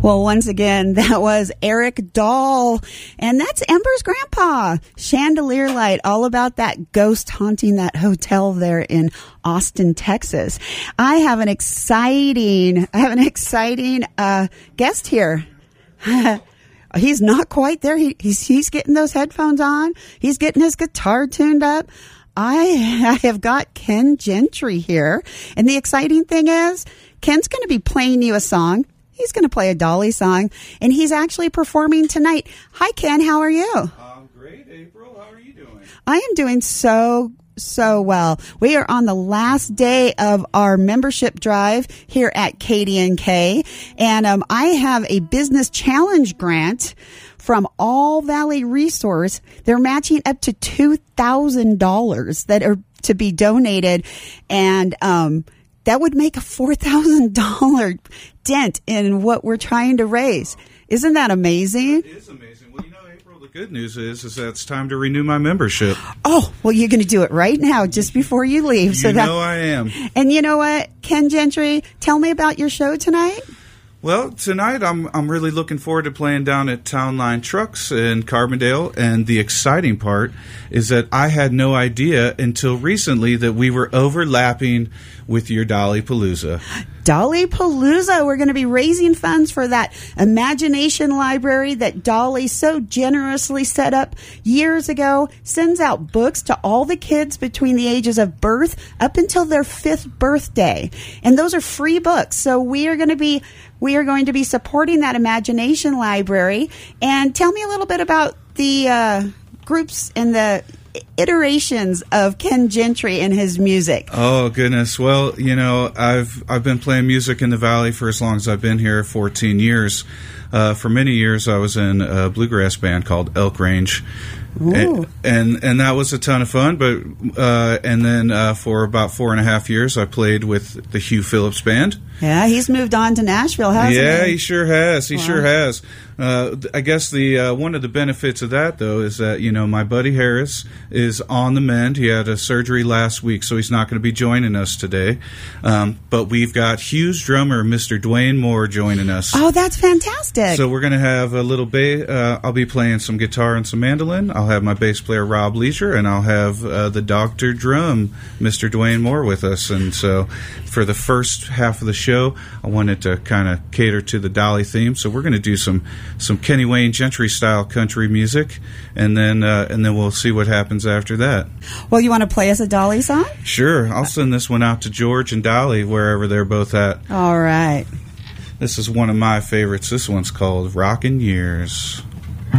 Well, once again, that was Eric Dahl, and that's Ember's grandpa. Chandelier Light, all about that ghost haunting that hotel there in Austin, Texas. I have an exciting guest here. He's not quite there. He's getting those headphones on. He's getting his guitar tuned up. I have got Ken Gentry here, and the exciting thing is Ken's going to be playing you a song. He's going to play a Dolly song, and he's actually performing tonight. Hi, Ken. How are you? I'm great, April. How are you doing? I am doing so well. We are on the last day of our membership drive here at KDNK, and I have a business challenge grant from All Valley Resource. They're matching up to $2,000 that are to be donated, and that would make a $4,000 dent in what we're trying to raise. Isn't that amazing? It is amazing. Well, April, the good news is that it's time to renew my membership. Oh, well, you're going to do it right now, just before you leave. I am. And you know what, Ken Gentry, tell me about your show tonight. Well, tonight I'm really looking forward to playing down at Town Line Trucks in Carbondale, and the exciting part is that I had no idea until recently that we were overlapping with your Dolly Palooza. Dolly Palooza. We're going to be raising funds for that imagination library that Dolly so generously set up years ago. Sends out books to all the kids between the ages of birth up until their 5th birthday. And those are free books. So we are going to be supporting that imagination library. And tell me a little bit about the groups and the iterations of Ken Gentry and his music. Oh goodness. Well, I've been playing music in the Valley for as long as I've been here, 14 years. For many years I was in a bluegrass band called Elk Range. And that was a ton of fun, but and then for about 4.5 years I played with the Hugh Phillips Band. Yeah, he's moved on to Nashville, hasn't he? Yeah, he sure has. He sure has. I guess the one of the benefits of that, though, is that, my buddy Harris is on the mend. He had a surgery last week, so he's not going to be joining us today. But we've got Hugh's drummer, Mr. Dwayne Moore, joining us. Oh, that's fantastic. So we're going to have a little I'll be playing some guitar and some mandolin. I'll have my bass player, Rob Leisure, and I'll have the Dr. Drum, Mr. Dwayne Moore, with us. And so for the first half of the show, I wanted to kind of cater to the Dolly theme. So we're going to do some Kenny Wayne Gentry style country music, and then we'll see what happens after that. Well, you want to play us a Dolly song? Sure. I'll send this one out to George and Dolly wherever they're both at. All right. This is one of my favorites. This one's called Rockin' Years.